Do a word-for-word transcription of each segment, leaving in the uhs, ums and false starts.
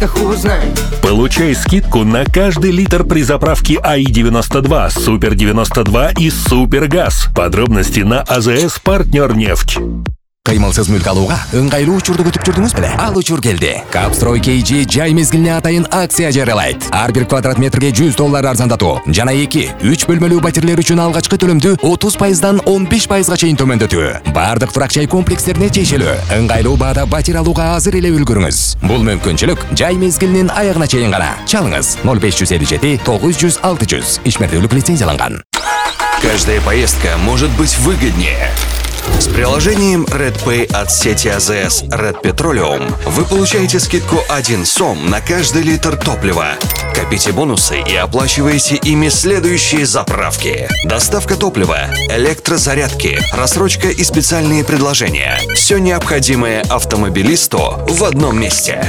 подписках узнай. Получай скидку на каждый литр при заправке АИ девяносто два, Супер девяносто два и Супер Газ. Подробности на АЗС Партнер нефть. Кыймылсыз мүлк алууга ыңгайлуу учурду күтүп жүрдүңүз беле? Ал учур келди. Капстрой кей джи жай мезгилине атайын акция жарыялайт. Ар бир квадрат метрге жүз доллар арзандатуу жана эки үч бөлмөлүү батирлер үчүн алгачкы төлөмдү отуз пайыздан он беш пайызга чейин төмөндөтүү. Бардык турак жай комплекстерине тиешелүү. Ыңгайлуу баада батир алууга азыр эле үлгүрүңүз. Бул мүмкүнчүлүк жай мезгилинин аягына чейин гана. Чалыңыз ноль беш жүз элүү жети тогуз жүз алты жүз. Ишмердүүлүк лицензияланган. Каждая поездка может быть выгоднее. С приложением RedPay от сети АЗС Red Petroleum вы получаете скидку один сом на каждый литр топлива. Копите бонусы и оплачиваете ими следующие заправки: доставка топлива, электрозарядки, рассрочка и специальные предложения. Все необходимое автомобилисту в одном месте.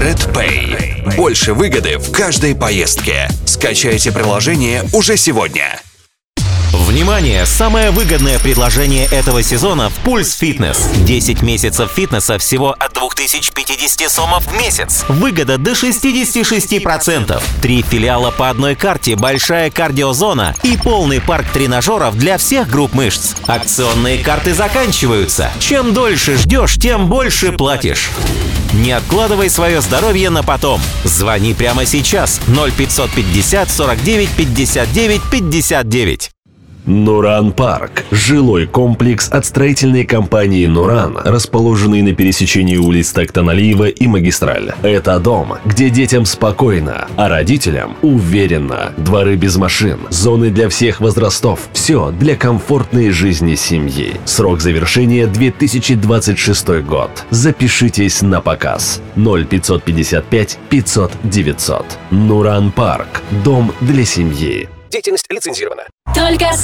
RedPay. Больше выгоды в каждой поездке. Скачайте приложение уже сегодня. Внимание! Самое выгодное предложение этого сезона в Пульс Фитнес. десять месяцев фитнеса всего от две тысячи пятьдесят сомов в месяц. Выгода до шестьдесят шесть процентов. Три филиала по одной карте, большая кардиозона и полный парк тренажеров для всех групп мышц. Акционные карты заканчиваются. Чем дольше ждешь, тем больше платишь. Не откладывай свое здоровье на потом. Звони прямо сейчас. ноль пятьсот пятьдесят сорок девять пятьдесят девять пятьдесят девять. Нуран Парк. Жилой комплекс от строительной компании «Нуран», расположенный на пересечении улиц Токтан-Алиева и Магистраль. Это дом, где детям спокойно, а родителям уверенно. Дворы без машин, зоны для всех возрастов. Все для комфортной жизни семьи. Срок завершения две тысячи двадцать шестой год. Запишитесь на показ. ноль пятьсот пятьдесят пять пятьсот девятьсот. Нуран Парк. Дом для семьи. Деятельность лицензирована. Только с